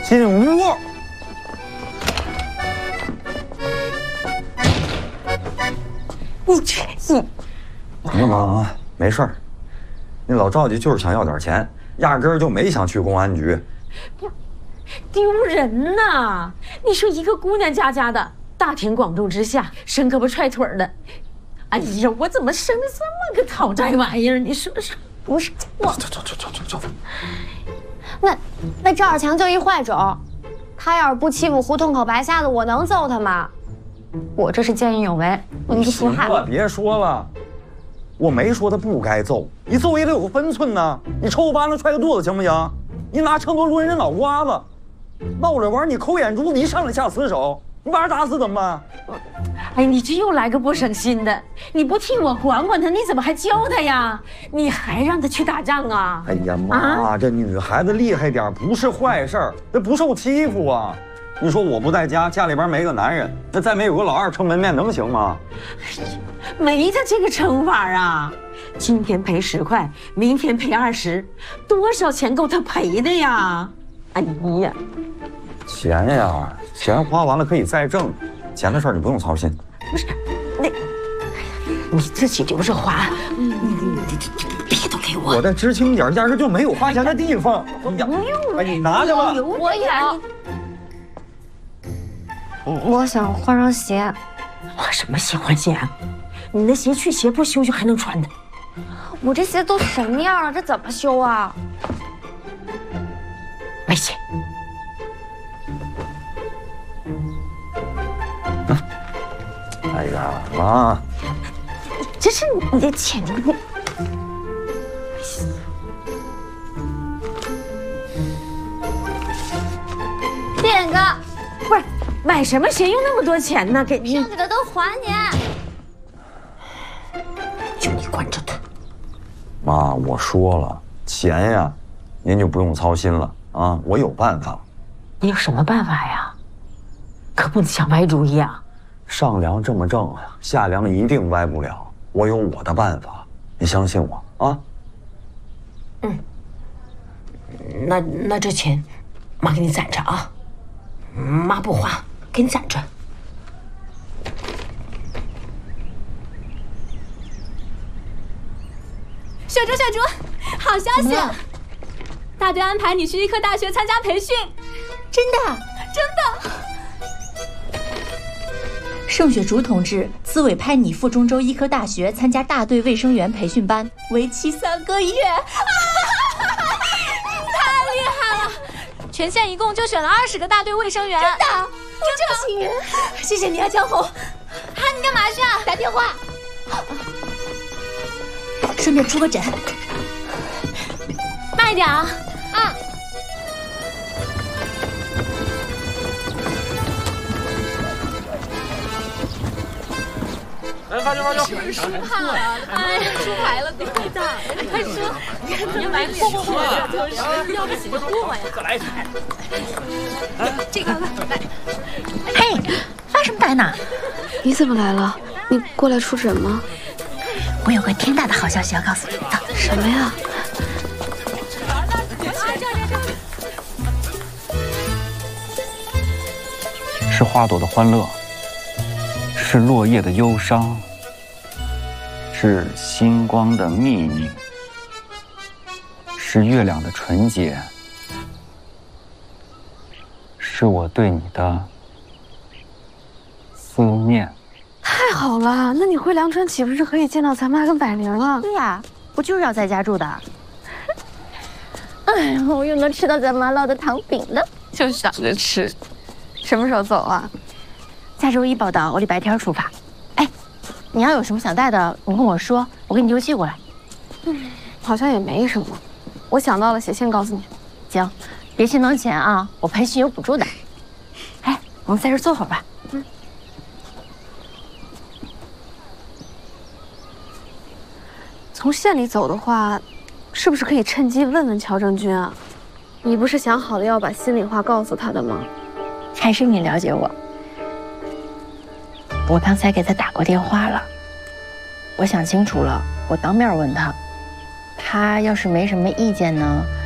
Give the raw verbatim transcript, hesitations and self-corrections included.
进屋。 你这你， 干嘛？没事儿。那老赵家就是想要点钱，压根儿就没想去公安局。 不，丢人呐！你说一个姑娘家家的，大庭广众之下伸胳膊踹腿的，哎呀，我怎么生这么个讨债玩意儿？你说说。不是我。走走走走走走。 那那赵二强就一坏种，他要是不欺负胡同口白瞎子，我能揍他吗？我这是见义勇为，我就不说话了。别说了，我没说他不该揍，你揍也得有个分寸呢。你抽个巴掌踹个肚子行不行？你拿秤砣抡人脑瓜子，闹着玩你抠眼珠，你上来下死手，你把人打死怎么办？ 哎，你这又来个不省心的！你不替我管管他，你怎么还教他呀？你还让他去打仗啊？ 哎呀妈，啊、这女孩子厉害点不是坏事儿，那不受欺负啊。你说我不在家，家里边没个男人，那再没有个老二撑门面，能行吗？ 没他这个称法啊！今天赔十块，明天赔二十，多少钱够他赔的呀？哎呀， 钱呀，钱花完了可以再挣，钱的事儿你不用操心。 不是，那你自己留着花，你你你别都给我。 我再知青点，压根就没有花钱的地方。 不用， 哎，你拿去吧。 我有。我想换双鞋。 换什么鞋换鞋啊？你那鞋去鞋铺修修还能穿的。 我这鞋都什么样了，这怎么修啊？ 没钱。 啊、哎呀妈！ 这是你的钱，你。 店哥。 不是买什么鞋用那么多钱呢？给你剩下的都还你。 就你管着他。 妈，我说了，钱呀，您就不用操心了啊，我有办法。 你有什么办法呀？可不能想歪主意啊！ 上梁这么正，下梁一定歪不了。我有我的办法，你相信我啊。 嗯。那那这钱，妈给你攒着啊。妈不花，给你攒着。 小猪，小猪，好消息！大队安排你去医科大学参加培训。 真的？ 真的。 盛雪竹同志自委派你赴中州医科大学参加大队卫生员培训班，为期三个月。 太厉害了！全县一共就选了二十个大队卫生员。 真的？我这么幸运，谢谢你啊，江红。 啊，你干嘛去啊？ 打电话。顺便出个诊。 慢一点啊！ 啊。 来，发酒发酒！ 输怕了，哎呀，输牌了，得会打，快说！你买过过过呀，就是要不起就过呀。 再来一台。 这个来。 嘿，发什么呆呢？ 你怎么来了？你过来出诊吗？ 我有个天大的好消息要告诉你。走。 什么呀？ 是花朵的欢乐，是落叶的忧伤，是星光的秘密，是月亮的纯洁，是我对你的思念。 太好了，那你回凉川岂不是可以见到咱妈跟百灵了？ 对呀，我就是要在家住的。 哎呀，我又能吃到咱妈烙的糖饼了，就想着吃。什么时候走啊？ 下周一报到，我礼拜天出发。哎，你要有什么想带的，你跟我说，我给你邮寄过来。 嗯，好像也没什么。我想到了，写信告诉你。 行，别心疼钱啊，我培训有补助的。哎，我们在这坐会儿吧。 嗯。从县里走的话，是不是可以趁机问问乔正军啊？你不是想好了要把心里话告诉他的吗？ 还是你了解我。我刚才给他打过电话了，我想清楚了，我当面问他，他要是没什么意见呢，